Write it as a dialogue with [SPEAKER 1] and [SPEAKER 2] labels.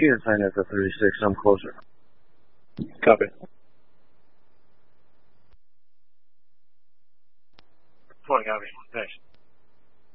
[SPEAKER 1] and sign at the 36. I'm closer.
[SPEAKER 2] Copy.
[SPEAKER 3] 20, copy. Thanks.